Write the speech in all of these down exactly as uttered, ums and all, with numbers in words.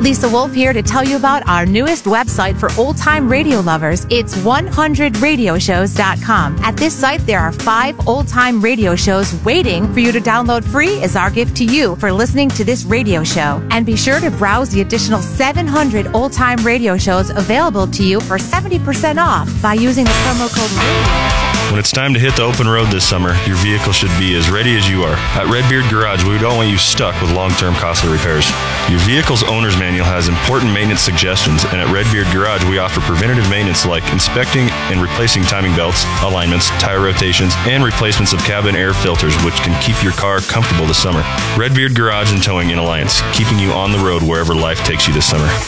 Lisa Wolf here to tell you about our newest website for old-time radio lovers. It's one hundred radio shows dot com. At this site, there are five old-time radio shows waiting for you to download free as our gift to you for listening to this radio show. And be sure to browse the additional seven hundred old-time radio shows available to you for seventy percent off by using the promo code RADIO. When it's time to hit the open road this summer, your vehicle should be as ready as you are. At Redbeard Garage, we don't want you stuck with long-term costly repairs. Your vehicle's owner's manual has important maintenance suggestions, and at Redbeard Garage, we offer preventative maintenance like inspecting and replacing timing belts, alignments, tire rotations, and replacements of cabin air filters, which can keep your car comfortable this summer. Redbeard Garage and Towing in Alliance, keeping you on the road wherever life takes you this summer.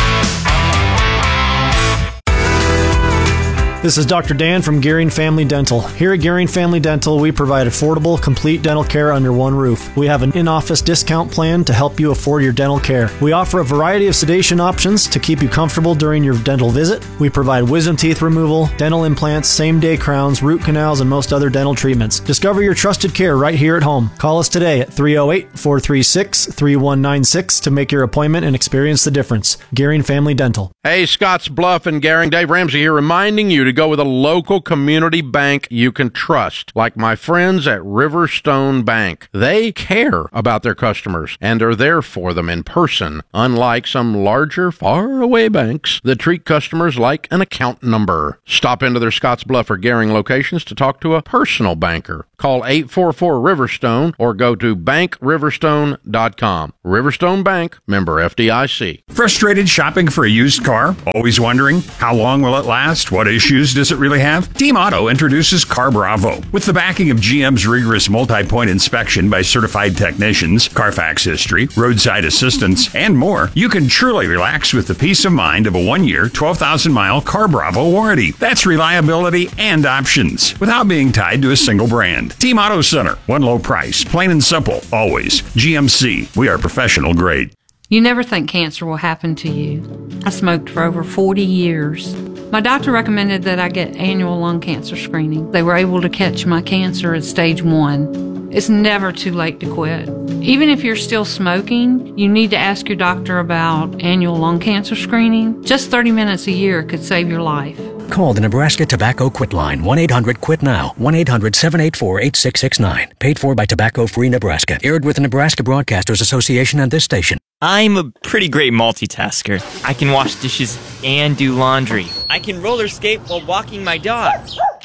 This is Doctor Dan from Gearing Family Dental. Here at Gearing Family Dental, we provide affordable, complete dental care under one roof. We have an in-office discount plan to help you afford your dental care. We offer a variety of sedation options to keep you comfortable during your dental visit. We provide wisdom teeth removal, dental implants, same-day crowns, root canals, and most other dental treatments. Discover your trusted care right here at home. Call us today at three oh eight, four three six, three one nine six to make your appointment and experience the difference. Gearing Family Dental. Hey, Scotts Bluff and Gehring, Dave Ramsey here, reminding you to go with a local community bank you can trust, like my friends at Riverstone Bank. They care about their customers and are there for them in person, unlike some larger, far-away banks that treat customers like an account number. Stop into their Scotts Bluff or Gehring locations to talk to a personal banker. Call eight four four Riverstone or go to bank riverstone dot com. Riverstone Bank, member F D I C. Frustrated shopping for a used car? Always wondering, how long will it last? What issues does it really have? Team Auto introduces Car Bravo. With the backing of G M's rigorous multi-point inspection by certified technicians, Carfax history, roadside assistance, and more, you can truly relax with the peace of mind of a one-year, twelve thousand mile Car Bravo warranty. That's reliability and options without being tied to a single brand. Team Auto Center. One low price. Plain and simple. Always. G M C. We are professional grade. You never think cancer will happen to you. I smoked for over forty years. My doctor recommended that I get annual lung cancer screening. They were able to catch my cancer at stage one. It's never too late to quit. Even if you're still smoking, you need to ask your doctor about annual lung cancer screening. Just thirty minutes a year could save your life. Call the Nebraska Tobacco Quit Line, one eight hundred quit now, one eight hundred seven eight four eight six six nine. Paid for by Tobacco Free Nebraska. Aired with the Nebraska Broadcasters Association and this station. I'm a pretty great multitasker. I can wash dishes and do laundry. I can roller skate while walking my dog.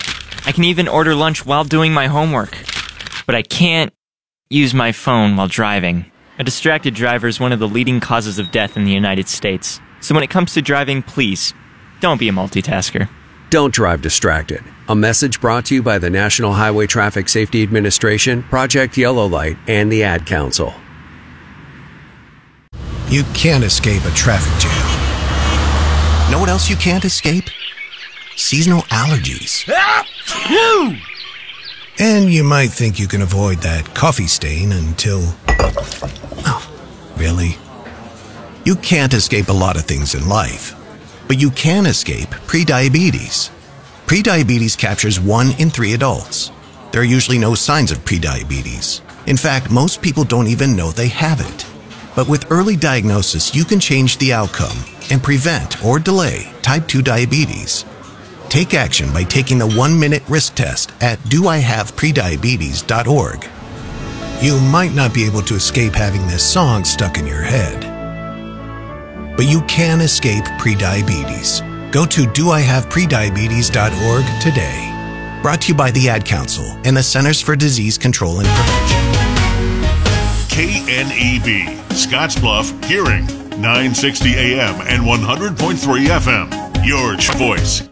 I can even order lunch while doing my homework. But I can't use my phone while driving. A distracted driver is one of the leading causes of death in the United States. So when it comes to driving, please, don't be a multitasker. Don't drive distracted. A message brought to you by the National Highway Traffic Safety Administration, Project Yellow Light, and the Ad Council. You can't escape a traffic jam. Know what else you can't escape? Seasonal allergies. And you might think you can avoid that coffee stain until... Oh, really? You can't escape a lot of things in life. But you can escape prediabetes. Prediabetes captures one in three adults. There are usually no signs of prediabetes. In fact, most people don't even know they have it. But with early diagnosis, you can change the outcome and prevent or delay type two diabetes. Take action by taking the one-minute risk test at do I have prediabetes dot org. You might not be able to escape having this song stuck in your head, but you can escape prediabetes. Go to do I have prediabetes dot org today. Brought to you by the Ad Council and the Centers for Disease Control and Prevention. K N E B, Scottsbluff, Gehring, nine sixty A M and one hundred point three F M. Your voice.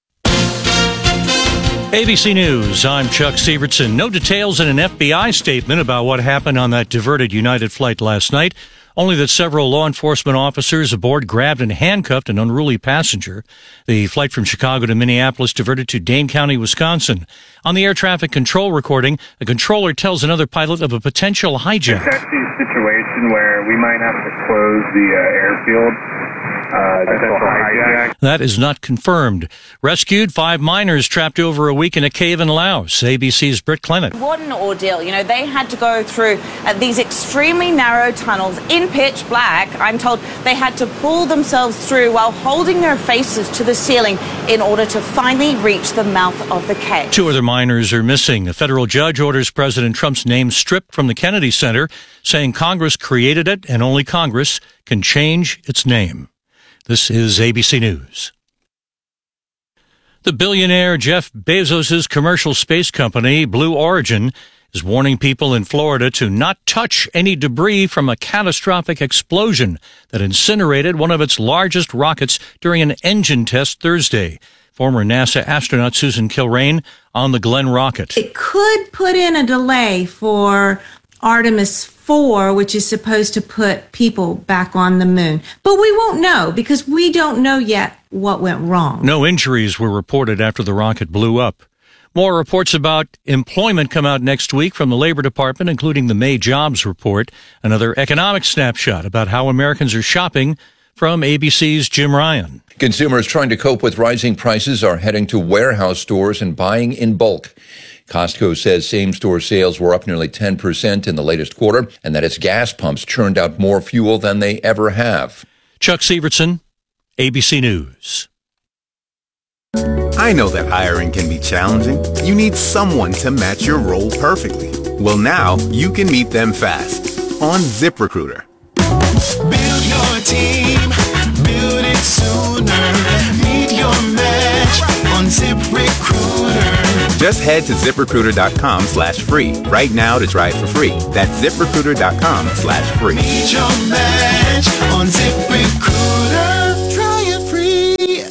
A B C News, I'm Chuck Severson. No details in an F B I statement about what happened on that diverted United flight last night. Only that several law enforcement officers aboard grabbed and handcuffed an unruly passenger. The flight from Chicago to Minneapolis diverted to Dane County, Wisconsin. On the air traffic control recording, a controller tells another pilot of a potential hijack. It's actually a situation where we might have to close the uh, airfield hijack. That is not confirmed. Rescued five miners trapped over a week in a cave in Laos. A B C's Britt Clement. What an ordeal. You know, they had to go through uh, these extremely narrow tunnels in pitch black. I'm told they had to pull themselves through while holding their faces to the ceiling in order to finally reach the mouth of the cave. Two other miners are missing. A federal judge orders President Trump's name stripped from the Kennedy Center, saying Congress created it and only Congress can change its name. This is A B C News. The billionaire Jeff Bezos' commercial space company, Blue Origin, is warning people in Florida to not touch any debris from a catastrophic explosion that incinerated one of its largest rockets during an engine test Thursday. Former NASA astronaut Susan Kilrain on the Glenn rocket. It could put in a delay for Artemis four, which is supposed to put people back on the moon. But we won't know because we don't know yet what went wrong. No injuries were reported after the rocket blew up. More reports about employment come out next week from the Labor Department, including the May jobs report. Another economic snapshot about how Americans are shopping from A B C's Jim Ryan. Consumers trying to cope with rising prices are heading to warehouse stores and buying in bulk. Costco says same-store sales were up nearly ten percent in the latest quarter and that its gas pumps churned out more fuel than they ever have. Chuck Sievertson, A B C News. I know that hiring can be challenging. You need someone to match your role perfectly. Well, now you can meet them fast on ZipRecruiter. Build your team, build it sooner. Meet your match on ZipRecruiter. Just head to ZipRecruiter.com slash free right now to try it for free. That's ZipRecruiter.com slash free. Meet your match on ZipRecruiter. Try it free.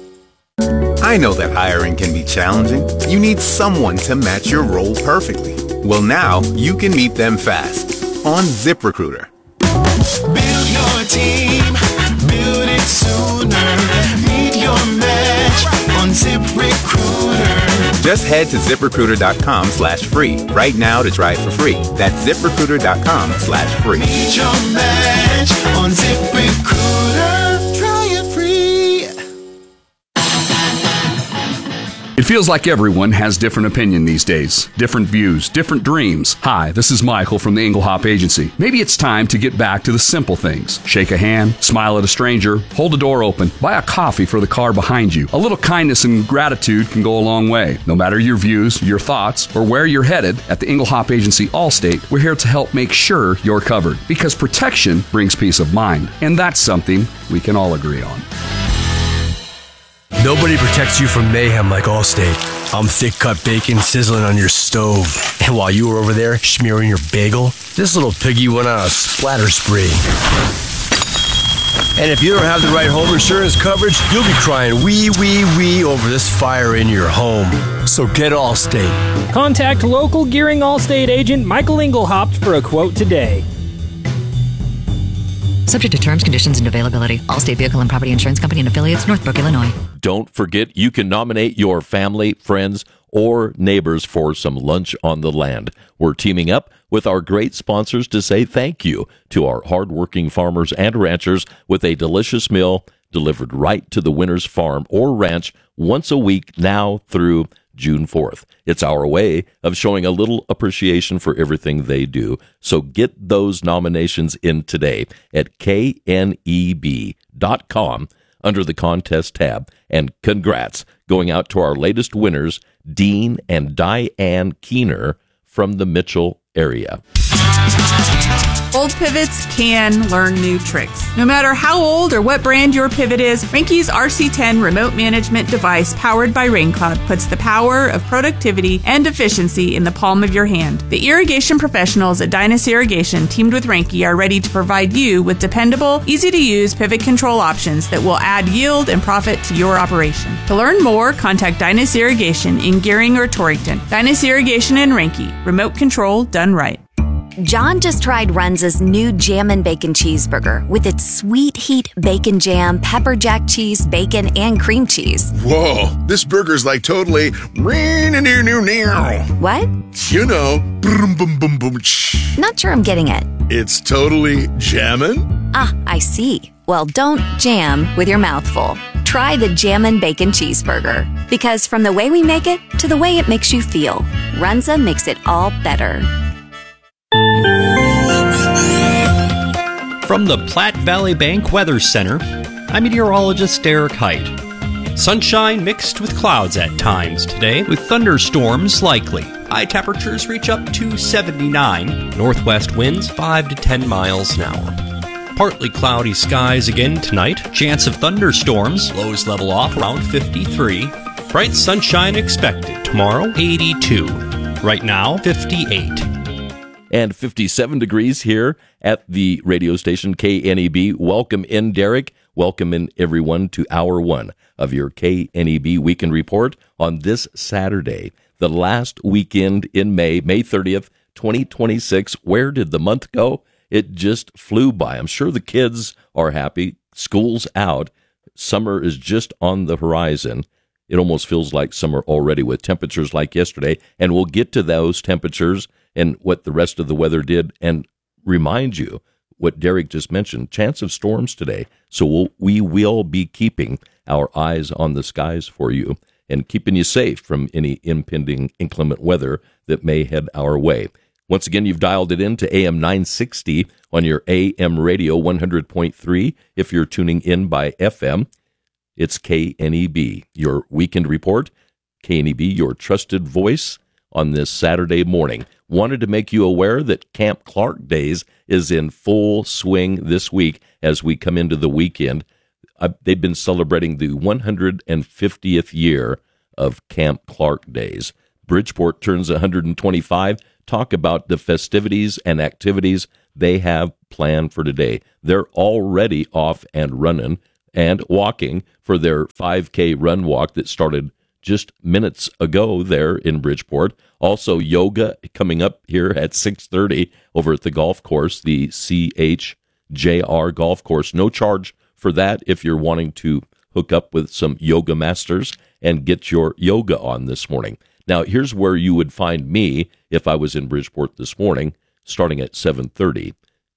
I know that hiring can be challenging. You need someone to match your role perfectly. Well, now you can meet them fast on ZipRecruiter. Build your team, build it sooner. Meet your match on ZipRecruiter. Just head to ZipRecruiter.com slash free right now to try it for free. That's ZipRecruiter.com slash free. Meet your match on ZipRecruiter. Try it free. It feels like everyone has different opinion these days, different views, different dreams. Hi, this is Michael from the Englehop Agency. Maybe it's time to get back to the simple things. Shake a hand, smile at a stranger, hold a door open, buy a coffee for the car behind you. A little kindness and gratitude can go a long way. No matter your views, your thoughts, or where you're headed, at the Englehop Agency Allstate, we're here to help make sure you're covered. Because protection brings peace of mind, and that's something we can all agree on. Nobody protects you from mayhem like Allstate. I'm thick-cut bacon sizzling on your stove. And while you were over there smearing your bagel, this little piggy went on a splatter spree. And if you don't have the right home insurance coverage, you'll be crying wee, wee, wee over this fire in your home. So get Allstate. Contact local Gearing Allstate agent Michael Engelhaupt for a quote today. Subject to terms, conditions, and availability. Allstate Vehicle and Property Insurance Company and Affiliates, Northbrook, Illinois. Don't forget, you can nominate your family, friends, or neighbors for some lunch on the land. We're teaming up with our great sponsors to say thank you to our hardworking farmers and ranchers with a delicious meal delivered right to the winner's farm or ranch once a week now through June fourth. It's our way of showing a little appreciation for everything they do. So get those nominations in today at K N E B dot com under the contest tab. And congrats going out to our latest winners, Dean and Diane Keener from the Mitchell area. Old pivots can learn new tricks. No matter how old or what brand your pivot is, Reinke's R C ten remote management device powered by RainCloud puts the power of productivity and efficiency in the palm of your hand. The irrigation professionals at Dynas Irrigation, teamed with Reinke, are ready to provide you with dependable, easy-to-use pivot control options that will add yield and profit to your operation. To learn more, contact Dynas Irrigation in Gearing or Torrington. Dynas Irrigation and Reinke. Remote control done right. John just tried Runza's new Jammin' Bacon Cheeseburger with its sweet heat bacon jam, pepper jack cheese, bacon, and cream cheese. Whoa, this burger's like totally... What? You know, Not sure I'm getting it. It's totally jammin'? Ah, I see. Well, don't jam with your mouth full. Try the Jammin' Bacon Cheeseburger. Because from the way we make it to the way it makes you feel, Runza makes it all better. From the Platte Valley Bank Weather Center, I'm meteorologist Derek Height. Sunshine mixed with clouds at times today, with thunderstorms likely. High temperatures reach up to seventy-nine. Northwest winds five to ten miles an hour. Partly cloudy skies again tonight. Chance of thunderstorms. Lows level off around fifty-three. Bright sunshine expected. Tomorrow, eighty-two. Right now, fifty-eight. And fifty-seven degrees here at the radio station K N E B. Welcome in, Derek. Welcome in, everyone, to hour one of your K N E B Weekend Report on this Saturday, the last weekend in May, May thirtieth, twenty twenty-six. Where did the month go? It just flew by. I'm sure the kids are happy. School's out. Summer is just on the horizon. It almost feels like summer already with temperatures like yesterday. And we'll get to those temperatures and what the rest of the weather did and remind you what Derek just mentioned, chance of storms today. So we'll, we will be keeping our eyes on the skies for you and keeping you safe from any impending inclement weather that may head our way. Once again, you've dialed it in to A M nine sixty on your A M radio one hundred point three. If you're tuning in by F M, it's K N E B, your weekend report. K N E B, your trusted voice on this Saturday morning. Wanted to make you aware that Camp Clark Days is in full swing this week as we come into the weekend. Uh, they've been celebrating the one hundred fiftieth year of Camp Clark Days. Bridgeport turns one hundred twenty-five. Talk about the festivities and activities they have planned for today. They're already off and running and walking for their five K run walk that started just minutes ago there in Bridgeport. Also, yoga coming up here at six thirty over at the golf course, the C H J R golf course. No charge for that if you're wanting to hook up with some yoga masters and get your yoga on this morning. Now, here's where you would find me if I was in Bridgeport this morning, starting at seven thirty,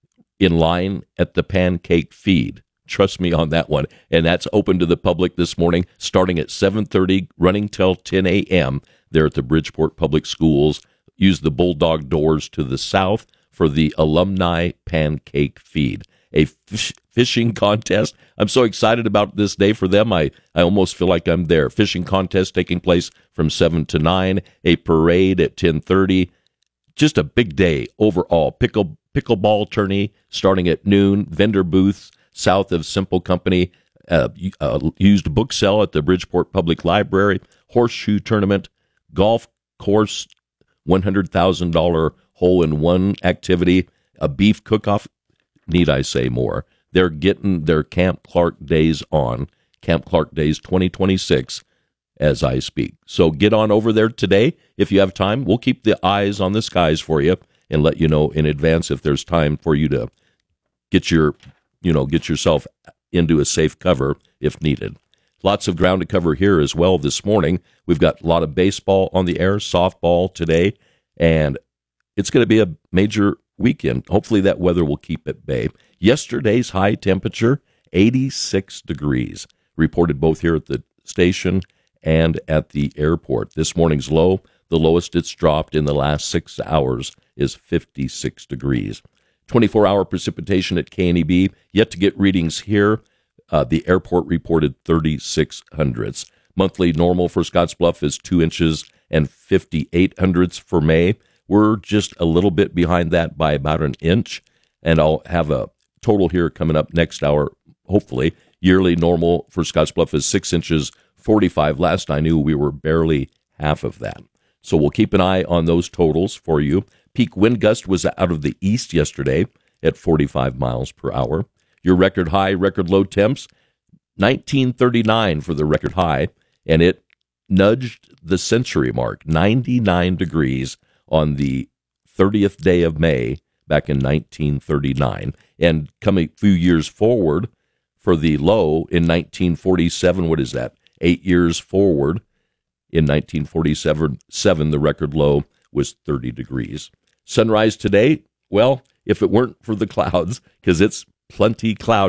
in line at the Pancake Feed. Trust me on that one. And that's open to the public this morning, starting at seven thirty, running till ten a.m. there at the Bridgeport Public Schools. Use the Bulldog doors to the south for the Alumni Pancake Feed, a fish, fishing contest. I'm so excited about this day for them. I, I almost feel like I'm there. Fishing contest taking place from seven to nine, a parade at ten thirty. Just a big day overall. Pickle Pickleball tourney starting at noon, vendor booths south of Simple Company, uh, uh, used book sale at the Bridgeport Public Library, horseshoe tournament, golf course, one hundred thousand dollars hole-in-one activity, a beef cook-off. Need I say more? They're getting their Camp Clark Days on, Camp Clark Days twenty twenty-six, as I speak. So get on over there today if you have time. We'll keep the eyes on the skies for you and let you know in advance if there's time for you to get your you know, get yourself into a safe cover if needed. Lots of ground to cover here as well this morning. We've got a lot of baseball on the air, softball today, and it's going to be a major weekend. Hopefully that weather will keep at bay. Yesterday's high temperature, eighty-six degrees, reported both here at the station and at the airport. This morning's low, the lowest it's dropped in the last six hours, is fifty-six degrees. twenty-four hour precipitation at K N E B, yet to get readings here. Uh, the airport reported thirty-six hundredths. Monthly normal for Scottsbluff is two inches and fifty-eight hundredths for May. We're just a little bit behind that by about an inch, and I'll have a total here coming up next hour, hopefully. Yearly normal for Scottsbluff is six inches, forty-five. Last I knew, we were barely half of that. So we'll keep an eye on those totals for you. Peak wind gust was out of the east yesterday at forty-five miles per hour. Your record high, record low temps, nineteen thirty-nine for the record high, and it nudged the century mark, ninety-nine degrees on the thirtieth day of May back in nineteen thirty-nine. And coming a few years forward for the low in nineteen forty-seven, what is that? Eight years forward in nineteen forty-seven, seven, the record low was thirty degrees. Sunrise today, well, if it weren't for the clouds, because it's plenty cloudy,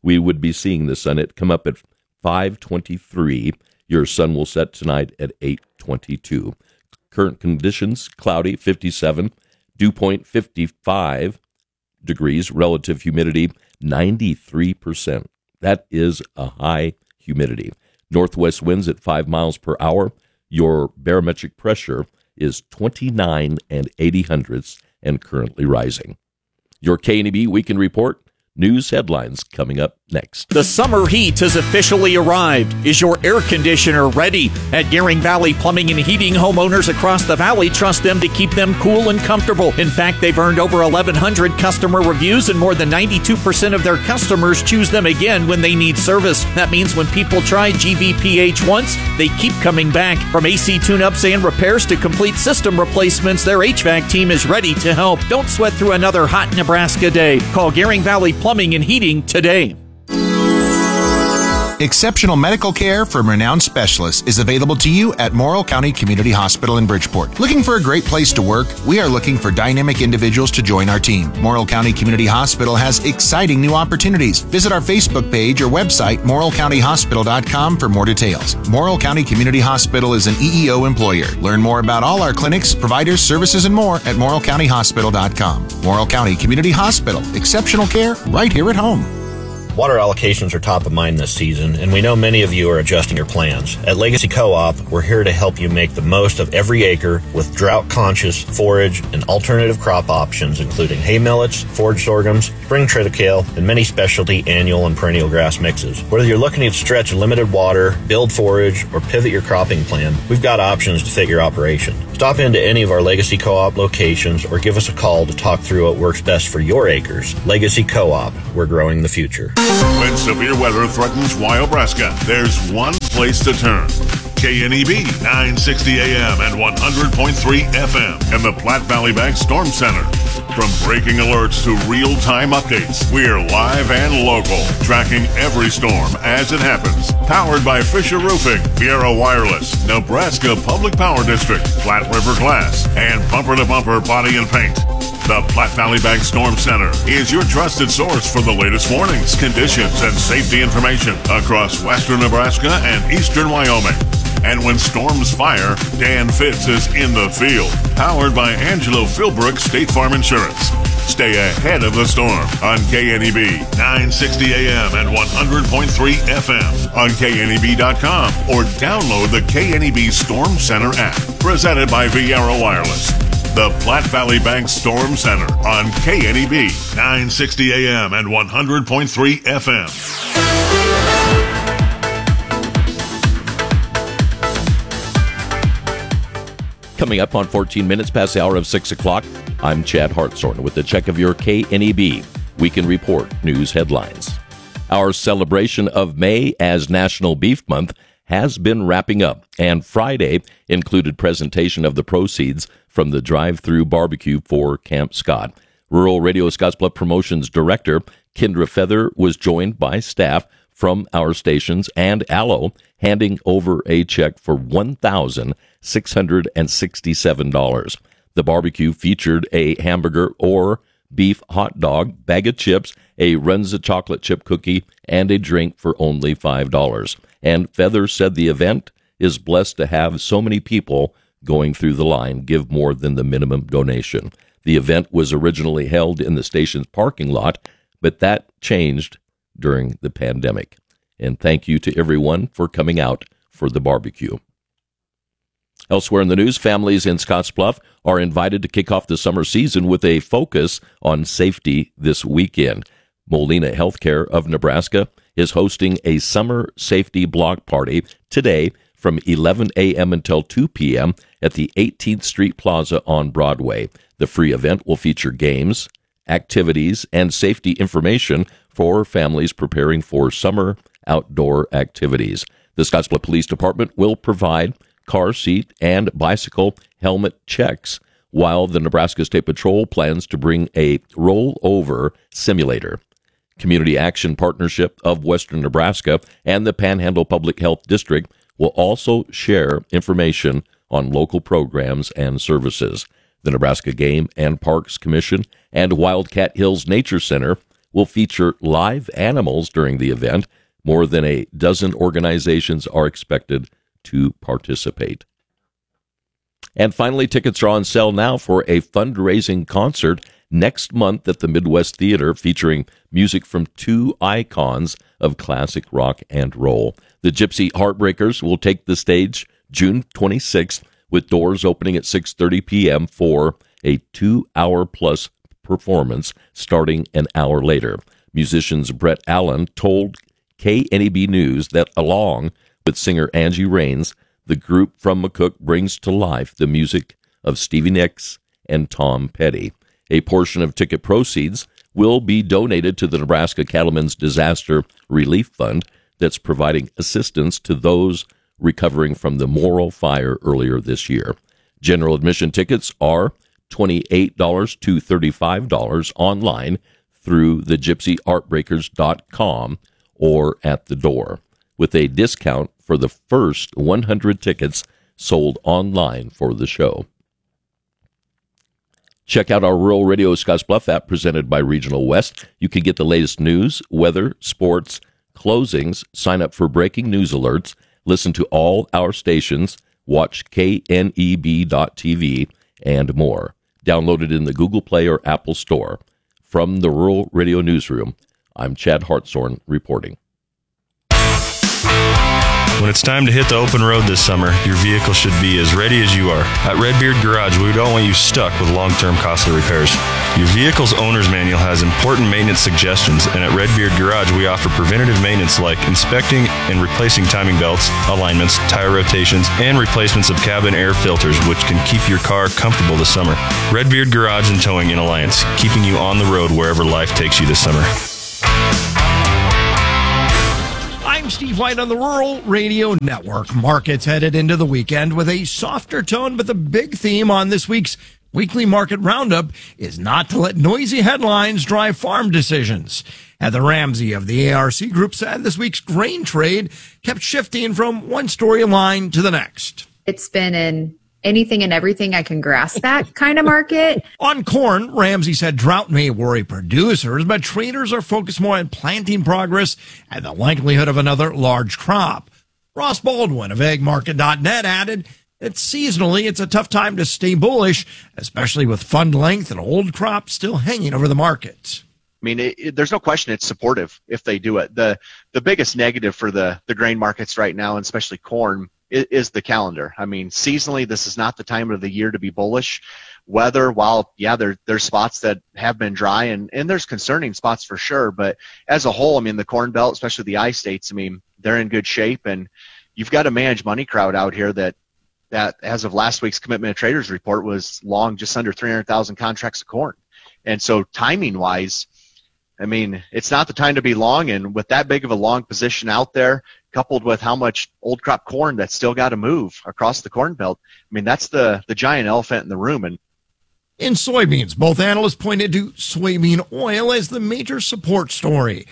we would be seeing the sun. It come up at five twenty-three. Your sun will set tonight at eight twenty-two. Current conditions, cloudy, fifty-seven. Dew point, fifty-five degrees. Relative humidity, ninety-three percent. That is a high humidity. Northwest winds at five miles per hour. Your barometric pressure is twenty-nine and eighty hundredths and currently rising. Your K N E B Weekend Report. News headlines coming up next. The summer heat has officially arrived. Is your air conditioner ready? At Gearing Valley Plumbing and Heating, homeowners across the valley trust them to keep them cool and comfortable. In fact, they've earned over eleven hundred customer reviews, and more than ninety-two percent of their customers choose them again when they need service. That means when people try G V P H once, they keep coming back. From A C tune-ups and repairs to complete system replacements, their H V A C team is ready to help. Don't sweat through another hot Nebraska day. Call Gearing Valley Plumbing and Heating today. Exceptional medical care from renowned specialists is available to you at Morrill County Community Hospital in Bridgeport. Looking for a great place to work? We are looking for dynamic individuals to join our team. Morrill County Community Hospital has exciting new opportunities. Visit our Facebook page or website, morrill county hospital dot com, for more details. Morrill County Community Hospital is an E E O employer. Learn more about all our clinics, providers, services, and more at morrill county hospital dot com. Morrill County Community Hospital. Exceptional care right here at home. Water allocations are top of mind this season, and we know many of you are adjusting your plans. At Legacy Co-op, we're here to help you make the most of every acre with drought-conscious forage and alternative crop options, including hay millets, forage sorghums, spring triticale, and many specialty annual and perennial grass mixes. Whether you're looking to stretch limited water, build forage, or pivot your cropping plan, we've got options to fit your operation. Stop into any of our Legacy Co-op locations or give us a call to talk through what works best for your acres. Legacy Co-op, we're growing the future. When severe weather threatens Wyobraska, there's one place to turn. K N E B nine sixty A M and one hundred point three F M and the Platte Valley Bank Storm Center. From breaking alerts to real-time updates, we're live and local, tracking every storm as it happens. Powered by Fisher Roofing, Viera Wireless, Nebraska Public Power District, Platte River Glass, and Bumper to Bumper Body and Paint. The Platte Valley Bank Storm Center is your trusted source for the latest warnings, conditions, and safety information across western Nebraska and eastern Wyoming. And when storms fire, Dan Fitz is in the field. Powered by Angelo Philbrook State Farm Insurance. Stay ahead of the storm on K N E B nine sixty A M and one hundred point three F M on K N E B dot com or download the K N E B Storm Center app. Presented by Viera Wireless. The Platte Valley Bank Storm Center on K N E B nine sixty A M and one hundred point three F M. Coming up on fourteen minutes past the hour of six o'clock, I'm Chad Hartshorn with the check of your K N E B Weekend Report news headlines. Our celebration of May as National Beef Month has been wrapping up, and Friday included presentation of the proceeds from the drive-through barbecue for Camp Scott. Rural Radio Scottsbluff Promotions Director Kendra Feather was joined by staff from our stations and Allo, handing over a check for one thousand six hundred sixty-seven dollars. The barbecue featured a hamburger or beef hot dog, bag of chips, a Runza chocolate chip cookie, and a drink for only five dollars. And Feather said the event is blessed to have so many people going through the line give more than the minimum donation. The event was originally held in the station's parking lot, but that changed during the pandemic. And thank you to everyone for coming out for the barbecue. Elsewhere in the news, families in Scottsbluff are invited to kick off the summer season with a focus on safety this weekend. Molina Healthcare of Nebraska is hosting a summer safety block party today from eleven a.m. until two p.m. at the eighteenth Street Plaza on Broadway. The free event will feature games, activities, and safety information for families preparing for summer outdoor activities. The Scottsbluff Police Department will provide car seat and bicycle helmet checks, while the Nebraska State Patrol plans to bring a rollover simulator. Community Action Partnership of Western Nebraska and the Panhandle Public Health District will also share information on local programs and services. The Nebraska Game and Parks Commission and Wildcat Hills Nature Center will feature live animals during the event. More than a dozen organizations are expected to participate. And finally, tickets are on sale now for a fundraising concert next month at the Midwest Theater featuring music from two icons of classic rock and roll. The Gypsy Heartbreakers will take the stage June twenty-sixth with doors opening at six thirty p.m. for a two-hour-plus performance starting an hour later. Musicians Brett Allen told K N E B News that along with singer Angie Raines, the group from McCook brings to life the music of Stevie Nicks and Tom Petty. A portion of ticket proceeds will be donated to the Nebraska Cattlemen's Disaster Relief Fund that's providing assistance to those recovering from the Morrill fire earlier this year. General admission tickets are twenty-eight dollars to thirty-five dollars online through the gypsy heartbreakers dot com or at the door, with a discount for the first one hundred tickets sold online for the show. Check out our Rural Radio Scottsbluff app presented by Regional West. You can get the latest news, weather, sports, closings, sign up for breaking news alerts, listen to all our stations, watch K N E B dot T V, and more. Download it in the Google Play or Apple Store. From the Rural Radio Newsroom, I'm Chad Hartshorn reporting. When it's time to hit the open road this summer, your vehicle should be as ready as you are. At Redbeard Garage, we don't want you stuck with long-term costly repairs. Your vehicle's owner's manual has important maintenance suggestions, and at Redbeard Garage, we offer preventative maintenance like inspecting and replacing timing belts, alignments, tire rotations, and replacements of cabin air filters, which can keep your car comfortable this summer. Redbeard Garage and Towing in Alliance, keeping you on the road wherever life takes you this summer. I'm Steve White on the Rural Radio Network. Markets headed into the weekend with a softer tone, but the big theme on this week's weekly market roundup is not to let noisy headlines drive farm decisions. Heather Ramsey of the A R C Group said this week's grain trade kept shifting from one storyline to the next. It's been an anything and everything I can grasp at kind of market. On corn, Ramsey said drought may worry producers, but traders are focused more on planting progress and the likelihood of another large crop. Ross Baldwin of ag market dot net added that seasonally it's a tough time to stay bullish, especially with fund length and old crops still hanging over the market. I mean, it, it, there's no question it's supportive if they do it. The the biggest negative for the, the grain markets right now, and especially corn, is, is the calendar. I mean, seasonally, this is not the time of the year to be bullish. Weather, while, yeah, there, there's spots that have been dry, and, and there's concerning spots for sure. But as a whole, I mean, the Corn Belt, especially the I-states, I mean, they're in good shape. And you've got a managed money crowd out here that, that as of last week's Commitment of Traders report, was long just under three hundred thousand contracts of corn. And so timing-wise, I mean, it's not the time to be long, and with that big of a long position out there, coupled with how much old crop corn that's still got to move across the Corn Belt, I mean, that's the, the giant elephant in the room. And in soybeans, both analysts pointed to soybean oil as the major support story.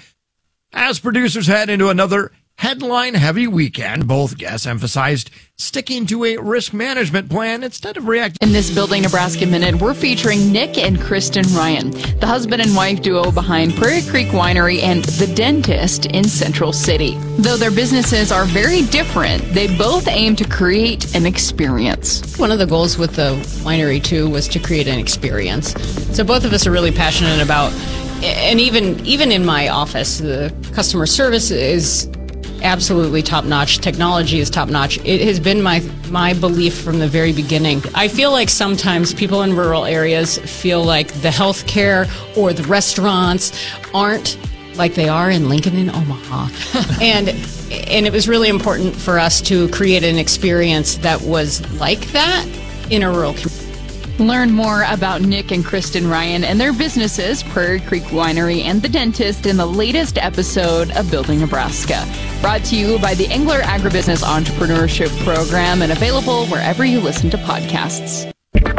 As producers head into another headline-heavy weekend, both guests emphasized sticking to a risk management plan instead of reacting. In this Building Nebraska Minute, we're featuring Nick and Kristen Ryan, the husband and wife duo behind Prairie Creek Winery and The Dentist in Central City. Though their businesses are very different, they both aim to create an experience. One of the goals with the winery, too, was to create an experience. So both of us are really passionate about, and even even in my office, the customer service is absolutely top-notch. Technology is top-notch. It has been my my belief from the very beginning. I feel like sometimes people in rural areas feel like the healthcare or the restaurants aren't like they are in Lincoln and Omaha. and and it was really important for us to create an experience that was like that in a rural community. Learn more about Nick and Kristen Ryan and their businesses, Prairie Creek Winery and The Dentist, in the latest episode of Building Nebraska. Brought to you by the Engler Agribusiness Entrepreneurship Program and available wherever you listen to podcasts.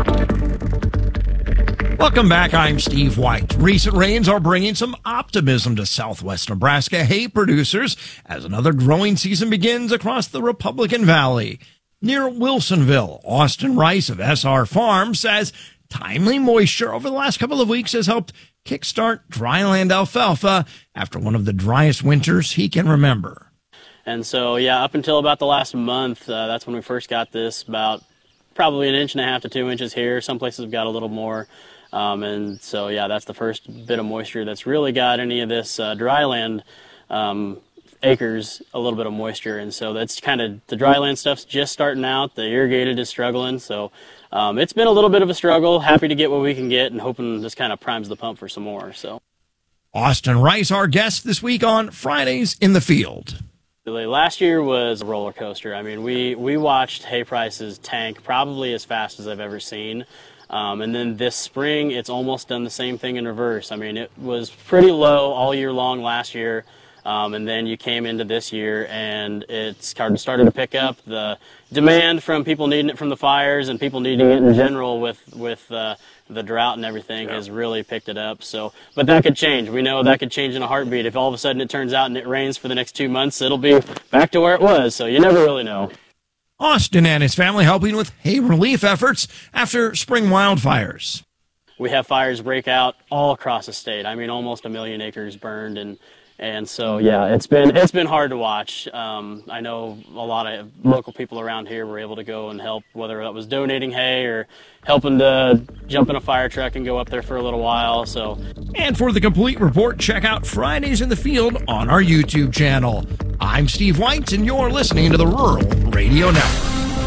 Welcome back. I'm Steve White. Recent rains are bringing some optimism to southwest Nebraska hay producers as another growing season begins across the Republican Valley. Near Wilsonville, Austin Rice of S R Farm says timely moisture over the last couple of weeks has helped kickstart dryland alfalfa after one of the driest winters he can remember. And so, yeah, up until about the last month, uh, that's when we first got this, about probably an inch and a half to two inches here. Some places have got a little more. Um, and so, yeah, that's the first bit of moisture that's really got any of this uh, dryland um, acres a little bit of moisture. And so that's kind of, the dryland stuff's just starting out. The irrigated is struggling. So um, it's been a little bit of a struggle. Happy to get what we can get and hoping this kind of primes the pump for some more. So Austin Rice, our guest this week on Fridays in the Field. Last year was a roller coaster. I mean, we, we watched hay prices tank probably as fast as I've ever seen. Um, and then this spring, it's almost done the same thing in reverse. I mean, it was pretty low all year long last year. Um, and then you came into this year and it's started to pick up. The demand from people needing it from the fires and people needing it in general with, with uh, the drought and everything has really picked it up. So, but that could change. We know that could change in a heartbeat. If all of a sudden it turns out and it rains for the next two months, it'll be back to where it was. So you never really know. Austin and his family helping with hay relief efforts after spring wildfires. We have fires break out all across the state. I mean, almost a million acres burned, and and so yeah, it's been it's been hard to watch. Um, I know a lot of local people around here were able to go and help, whether that was donating hay or helping to jump in a fire truck and go up there for a little while. So, and for the complete report, check out Fridays in the Field on our YouTube channel. I'm Steve White, and you're listening to the Rural Radio Network.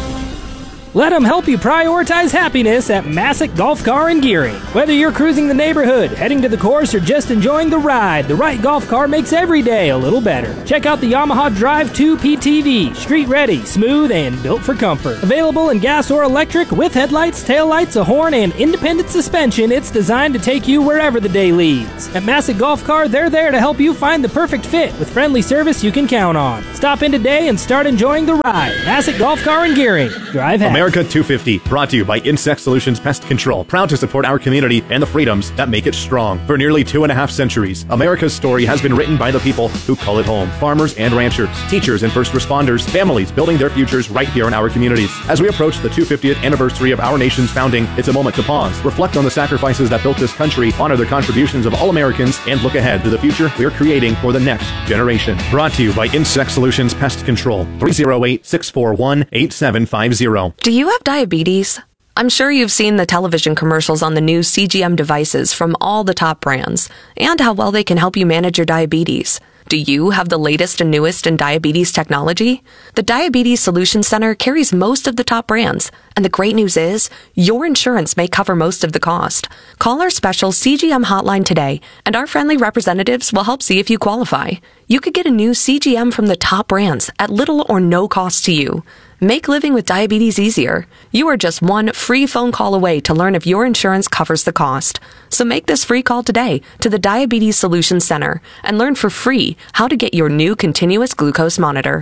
Let them help you prioritize happiness at Massick Golf Car and Gearing. Whether you're cruising the neighborhood, heading to the course, or just enjoying the ride, the right golf car makes every day a little better. Check out the Yamaha Drive two P T V. Street ready, smooth, and built for comfort. Available in gas or electric with headlights, taillights, a horn, and independent suspension, it's designed to take you wherever the day leads. At Massick Golf Car, they're there to help you find the perfect fit with friendly service you can count on. Stop in today and start enjoying the ride. Massick Golf Car and Gearing. Drive happy. America two fifty, brought to you by Insect Solutions Pest Control, proud to support our community and the freedoms that make it strong. For nearly two and a half centuries, America's story has been written by the people who call it home. Farmers and ranchers, teachers and first responders, families building their futures right here in our communities. As we approach the two hundred fiftieth anniversary of our nation's founding, it's a moment to pause, reflect on the sacrifices that built this country, honor the contributions of all Americans, and look ahead to the future we're creating for the next generation. Brought to you by Insect Solutions Pest Control, three oh eight, six four one, eight seven five zero. Do you have diabetes? I'm sure you've seen the television commercials on the new C G M devices from all the top brands and how well they can help you manage your diabetes. Do you have the latest and newest in diabetes technology? The Diabetes Solutions Center carries most of the top brands, and the great news is your insurance may cover most of the cost. Call our special C G M hotline today, and our friendly representatives will help see if you qualify. You could get a new C G M from the top brands at little or no cost to you. Make living with diabetes easier. You are just one free phone call away to learn if your insurance covers the cost. So make this free call today to the Diabetes Solutions Center and learn for free how to get your new continuous glucose monitor.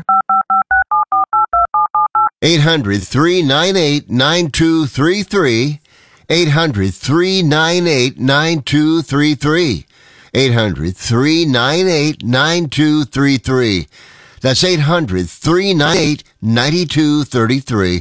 eight hundred, three nine eight, nine two three three. eight hundred, three nine eight, nine two three three. eight hundred, three nine eight, nine two three three. That's eight hundred, three nine eight, nine two three three.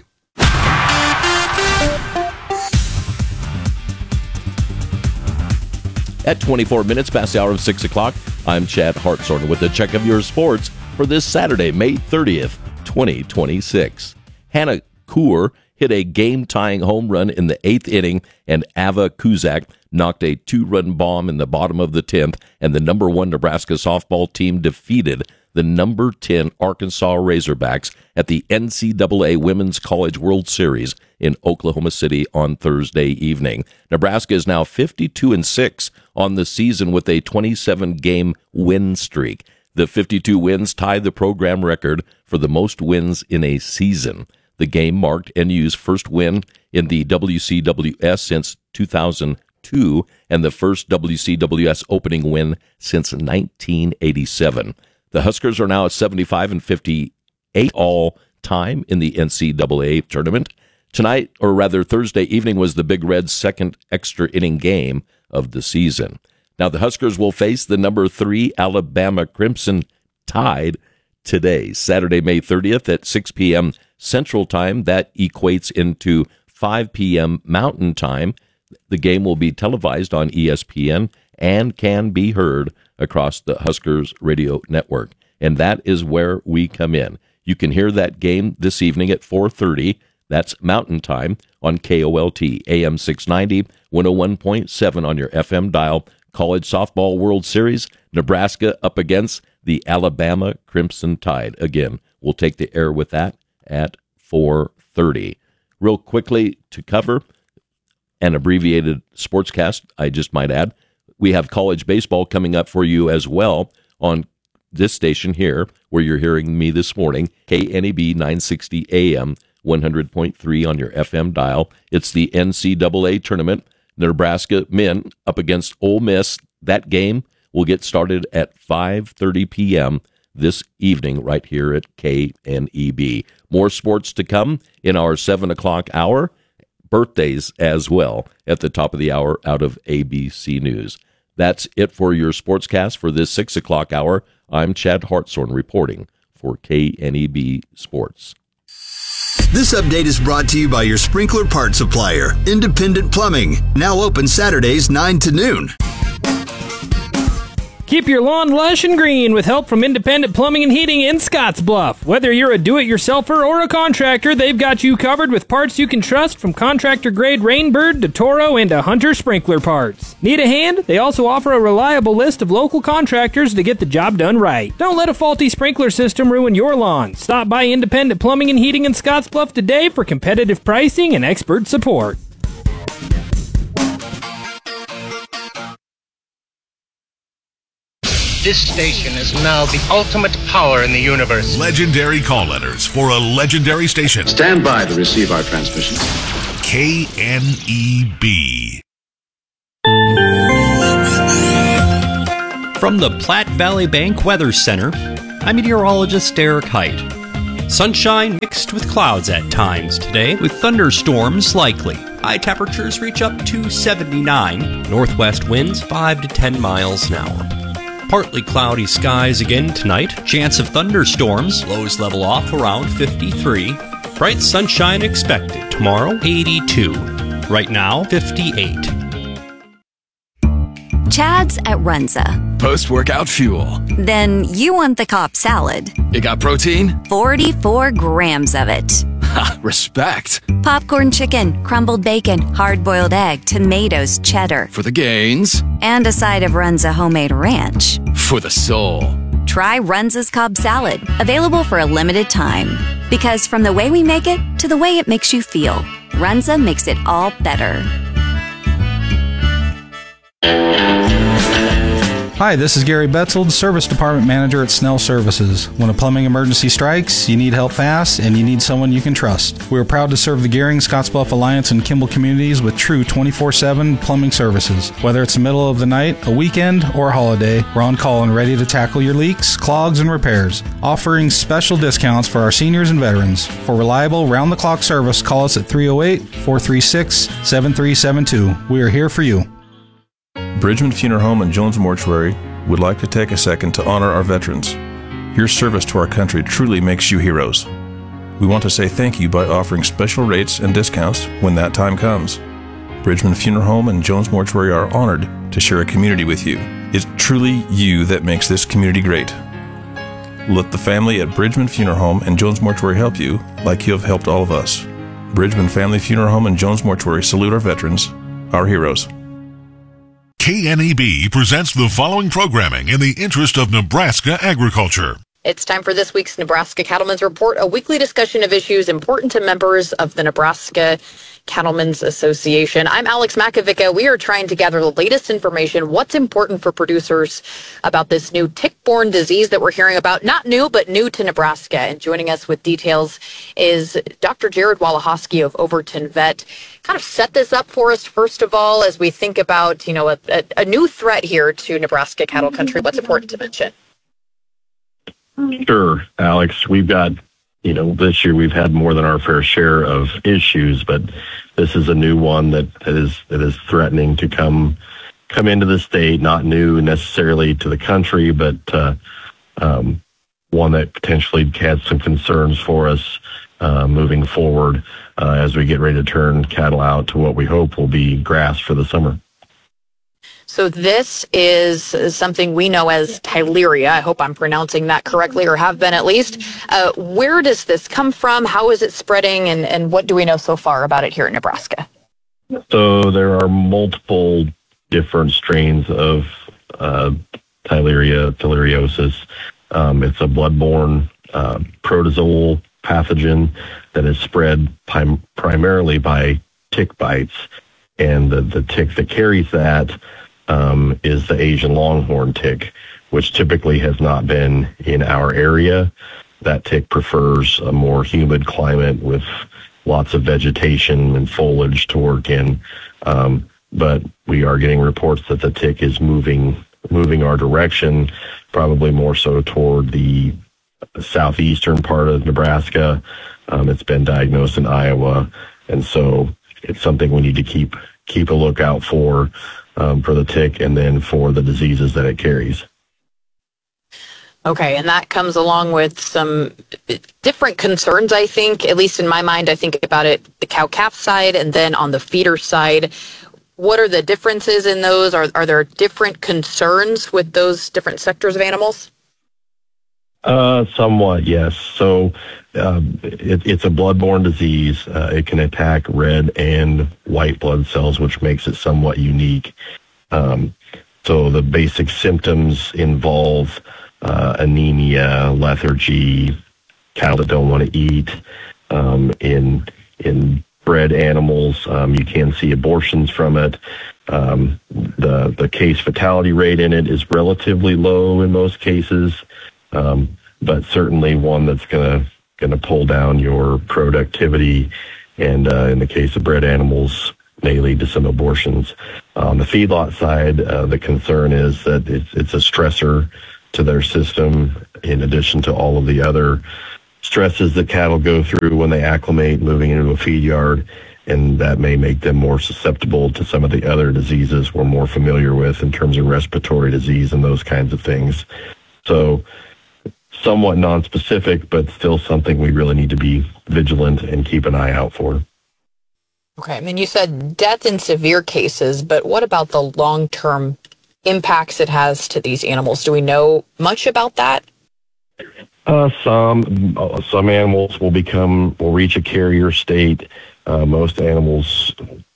At twenty-four minutes past the hour of six o'clock, I'm Chad Hartshorn with a check of your sports for this Saturday, May thirtieth, twenty twenty-six. Hannah Kuhr hit a game-tying home run in the eighth inning, and Ava Kuzak knocked a two-run bomb in the bottom of the tenth, and the number one Nebraska softball team defeated the number ten Arkansas Razorbacks at the N C double A Women's College World Series in Oklahoma City on Thursday evening. Nebraska is now fifty-two and six on the season with a twenty-seven game win streak. The fifty-two wins tie the program record for the most wins in a season. The game marked N U's first win in the W C W S since two thousand two and the first W C W S opening win since nineteen eighty-seven. The Huskers are now at seventy-five and fifty-eight all time in the N C double A tournament. Tonight, or rather Thursday evening, was the Big Red's second extra inning game of the season. Now the Huskers will face the number three Alabama Crimson Tide today, Saturday, May thirtieth at six p.m. Central Time. That equates into five p.m. Mountain Time. The game will be televised on E S P N and can be heard across the Huskers radio network. And that is where we come in. You can hear that game this evening at four thirty. That's Mountain Time on K O L T, A M six ninety, one oh one point seven on your F M dial. College Softball World Series, Nebraska up against the Alabama Crimson Tide. Again, we'll take the air with that at four thirty. Real quickly to cover an abbreviated sportscast, I just might add, we have college baseball coming up for you as well on this station here, where you're hearing me this morning, K N E B nine sixty A M, one hundred point three on your F M dial. It's the N C double A tournament. Nebraska men up against Ole Miss. That game will get started at five thirty p.m. this evening right here at K N E B. More sports to come in our seven o'clock hour. Birthdays as well at the top of the hour out of A B C News. That's it for your sportscast for this six o'clock hour. I'm Chad Hartshorn reporting for K N E B Sports. This update is brought to you by your sprinkler part supplier, Independent Plumbing. Now open Saturdays nine to noon. Keep your lawn lush and green with help from Independent Plumbing and Heating in Scottsbluff. Whether you're a do-it-yourselfer or a contractor, they've got you covered with parts you can trust, from contractor-grade Rainbird to Toro and to Hunter sprinkler parts. Need a hand? They also offer a reliable list of local contractors to get the job done right. Don't let a faulty sprinkler system ruin your lawn. Stop by Independent Plumbing and Heating in Scottsbluff today for competitive pricing and expert support. This station is now the ultimate power in the universe. Legendary call letters for a legendary station. Stand by to receive our transmission. K N E B. From the Platte Valley Bank Weather Center, I'm meteorologist Derek Height. Sunshine mixed with clouds at times today, with thunderstorms likely. High temperatures reach up to seventy-nine. Northwest winds five to ten miles an hour. Partly cloudy skies again tonight. Chance of thunderstorms. Lows level off around fifty-three. Bright sunshine expected. Tomorrow, eighty-two. Right now, fifty-eight. Chad's at Runza. Post-workout fuel. Then you want the Cobb salad. It got protein? forty-four grams of it. Ha, respect. Popcorn chicken, crumbled bacon, hard-boiled egg, tomatoes, cheddar. For the gains. And a side of Runza homemade ranch. For the soul. Try Runza's Cobb salad, available for a limited time. Because from the way we make it to the way it makes you feel, Runza makes it all better. Hi, this is Gary Betzold, Service Department Manager at Snell Services. When a plumbing emergency strikes, you need help fast, and you need someone you can trust. We are proud to serve the Gehring, Scottsbluff Alliance, and Kimball communities with true twenty-four seven plumbing services. Whether it's the middle of the night, a weekend, or a holiday, we're on call and ready to tackle your leaks, clogs, and repairs, offering special discounts for our seniors and veterans. For reliable, round-the-clock service, call us at three oh eight, four three six, seven three seven two. We are here for you. Bridgman Funeral Home and Jones Mortuary would like to take a second to honor our veterans. Your service to our country truly makes you heroes. We want to say thank you by offering special rates and discounts when that time comes. Bridgman Funeral Home and Jones Mortuary are honored to share a community with you. It's truly you that makes this community great. Let the family at Bridgman Funeral Home and Jones Mortuary help you like you have helped all of us. Bridgman Family Funeral Home and Jones Mortuary salute our veterans, our heroes. K N E B presents the following programming in the interest of Nebraska agriculture. It's time for this week's Nebraska Cattlemen's Report, a weekly discussion of issues important to members of the Nebraska Cattlemen's Association. I'm Alex Makovica. We are trying to gather the latest information, what's important for producers about this new tick-borne disease that we're hearing about. Not new, but new to Nebraska. And joining us with details is Doctor Jared Walahoski of Overton Vet. Kind of set this up for us, first of all, as we think about, you know, a, a, a new threat here to Nebraska cattle country. What's important to mention? Sure, Alex. We've got, you know, this year we've had more than our fair share of issues, but this is a new one that is that is threatening to come come into the state. Not new necessarily to the country, but uh, um, one that potentially had some concerns for us uh, moving forward uh, as we get ready to turn cattle out to what we hope will be grass for the summer. So this is something we know as Theileria. I hope I'm pronouncing that correctly, or have been at least. Uh, where does this come from? How is it spreading? And, and what do we know so far about it here in Nebraska? So there are multiple different strains of uh, Theileria theileriosis. Um, it's a bloodborne uh, protozoal pathogen that is spread prim- primarily by tick bites. And the, the tick that carries that um, is the Asian longhorn tick, which typically has not been in our area. That tick prefers a more humid climate with lots of vegetation and foliage to work in. Um, but we are getting reports that the tick is moving moving our direction, probably more so toward the southeastern part of Nebraska. Um, it's been diagnosed in Iowa, and so it's something we need to keep keep a lookout for, um, for the tick and then for the diseases that it carries. Okay, and that comes along with some different concerns, I think, at least in my mind. I think about it, the cow-calf side, and then on the feeder side. What are the differences in those? Are, are there different concerns with those different sectors of animals? Uh, somewhat, yes. So um, it, it's a bloodborne disease. Uh, it can attack red and white blood cells, which makes it somewhat unique. Um, so the basic symptoms involve uh, anemia, lethargy, cattle that don't want to eat. Um, in in bred animals, um, you can see abortions from it. Um, the the case fatality rate in it is relatively low in most cases. Um, but certainly one that's gonna gonna pull down your productivity, and uh, in the case of bred animals, may lead to some abortions. On the feedlot side, uh, the concern is that it's, it's a stressor to their system, in addition to all of the other stresses that cattle go through when they acclimate moving into a feed yard, and that may make them more susceptible to some of the other diseases we're more familiar with in terms of respiratory disease and those kinds of things. So somewhat nonspecific, but still something we really need to be vigilant and keep an eye out for. Okay, I mean, you said death in severe cases, but what about the long-term impacts it has to these animals? Do we know much about that? Uh, some uh, some animals will become will reach a carrier state. Uh, most animals